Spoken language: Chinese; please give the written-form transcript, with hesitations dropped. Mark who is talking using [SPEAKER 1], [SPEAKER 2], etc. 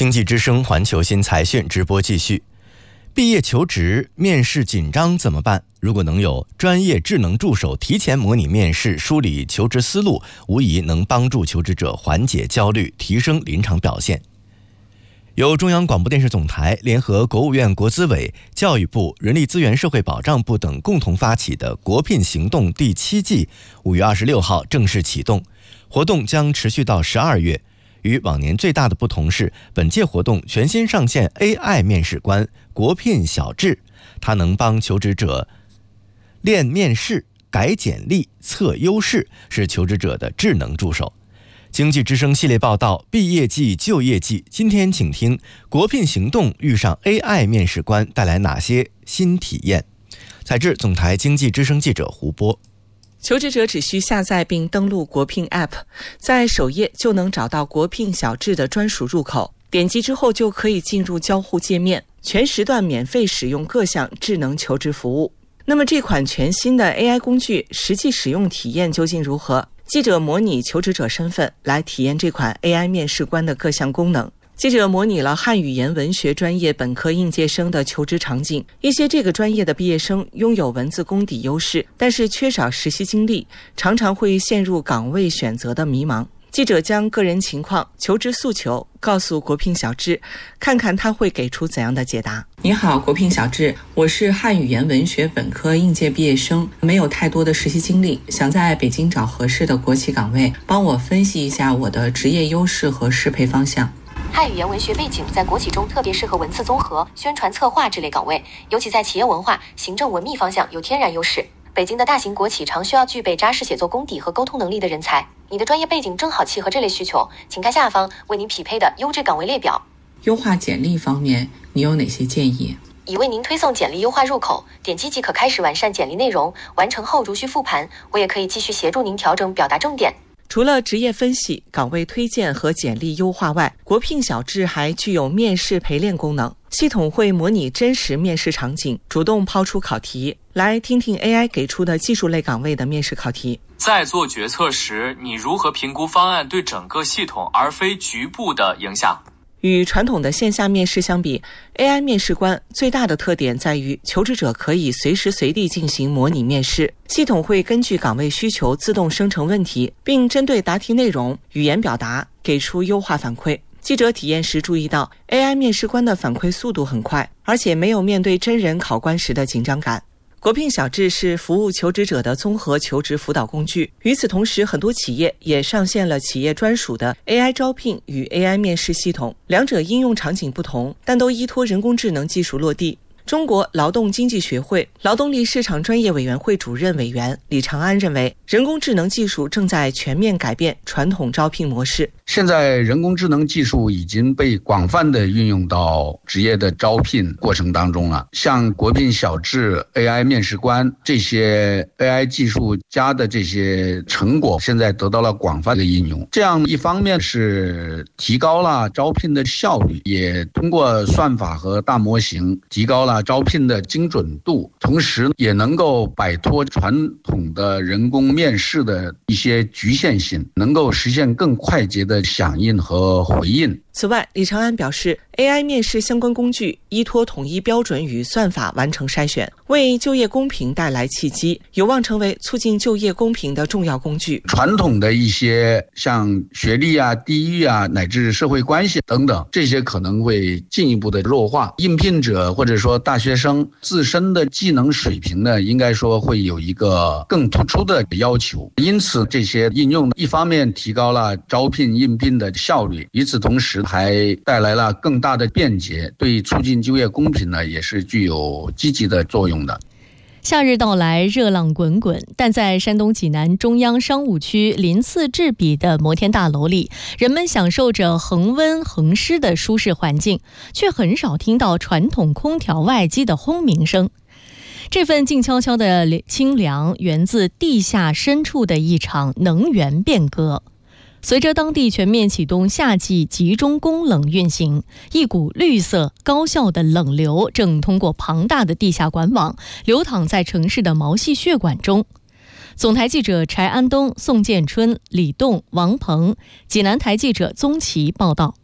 [SPEAKER 1] 经济之声环球新财讯直播继续。毕业求职面试紧张怎么办？如果能有专业智能助手提前模拟面试，梳理求职思路，无疑能帮助求职者缓解焦虑，提升临场表现。由中央广播电视总台联合国务院国资委、教育部、人力资源社会保障部等共同发起的国聘行动第7季5月26号正式启动，活动将持续到12月。与往年最大的不同是，本届活动全新上线 AI 面试官国聘小智，它能帮求职者练面试、改简历、测优势，是求职者的智能助手。经济之声系列报道，毕业季、就业季，今天请听国聘行动遇上 AI 面试官带来哪些新体验。采自总台经济之声记者胡波。
[SPEAKER 2] 求职者只需下载并登录国聘 App， 在首页就能找到国聘小智的专属入口，点击之后就可以进入交互界面，全时段免费使用各项智能求职服务。那么这款全新的 AI 工具实际使用体验究竟如何？记者模拟求职者身份来体验这款 AI 面试官的各项功能。记者模拟了汉语言文学专业本科应届生的求职场景，一些这个专业的毕业生拥有文字功底优势，但是缺少实习经历，常常会陷入岗位选择的迷茫。记者将个人情况、求职诉求告诉国聘小智，看看他会给出怎样的解答。你好，国聘小智，我是汉语言文学本科应届毕业生，没有太多的实习经历，想在北京找合适的国企岗位，帮我分析一下我的职业优势和适配方向。
[SPEAKER 3] 汉语言文学背景在国企中特别适合文字综合、宣传策划之类岗位，尤其在企业文化、行政文秘方向有天然优势。北京的大型国企常需要具备扎实写作功底和沟通能力的人才，你的专业背景正好契合这类需求，请看下方为您匹配的优质岗位列表。
[SPEAKER 2] 优化简历方面，你有哪些建议？
[SPEAKER 3] 已为您推送简历优化入口，点击即可开始完善简历内容，完成后如需复盘，我也可以继续协助您调整表达重点。
[SPEAKER 2] 除了职业分析、岗位推荐和简历优化外，国聘小智还具有面试陪练功能。系统会模拟真实面试场景，主动抛出考题。来听听 AI 给出的技术类岗位的面试考题。
[SPEAKER 4] 在做决策时，你如何评估方案对整个系统而非局部的影响？
[SPEAKER 2] 与传统的线下面试相比， AI 面试官最大的特点在于求职者可以随时随地进行模拟面试，系统会根据岗位需求自动生成问题，并针对答题内容、语言表达给出优化反馈。记者体验时注意到 AI 面试官的反馈速度很快，而且没有面对真人考官时的紧张感。国聘小智是服务求职者的综合求职辅导工具。与此同时，很多企业也上线了企业专属的 AI 招聘与 AI 面试系统，两者应用场景不同，但都依托人工智能技术落地。中国劳动经济学会劳动力市场专业委员会主任委员李长安认为，人工智能技术正在全面改变传统招聘模式。
[SPEAKER 5] 现在人工智能技术已经被广泛的运用到职业的招聘过程当中了，像国聘小智、AI 面试官这些 AI 技术家的这些成果，现在得到了广泛的应用。这样一方面是提高了招聘的效率，也通过算法和大模型提高了招聘的精准度，同时也能够摆脱传统的人工面试的一些局限性，能够实现更快捷的响应和回应。
[SPEAKER 2] 此外，李长安表示， AI 面试相关工具依托统一标准与算法完成筛选，为就业公平带来契机，有望成为促进就业公平的重要工具。
[SPEAKER 5] 传统的一些像学历啊、地域啊，乃至社会关系等等，这些可能会进一步的弱化。应聘者或者说大学生自身的技能水平呢，应该说会有一个更突出的要求。因此，这些应用一方面提高了招聘应聘的效率，与此同时还带来了更大的便捷，对促进就业公平呢，也是具有积极的作用的。
[SPEAKER 6] 夏日到来，热浪滚滚，但在山东济南中央商务区鳞次栉比的摩天大楼里，人们享受着恒温恒湿的舒适环境，却很少听到传统空调外机的轰鸣声。这份静悄悄的清凉，源自地下深处的一场能源变革。随着当地全面启动夏季集中供冷运行，一股绿色高效的冷流正通过庞大的地下管网流淌在城市的毛细血管中。总台记者柴安东、宋建春、李栋、王鹏，济南台记者宗奇报道。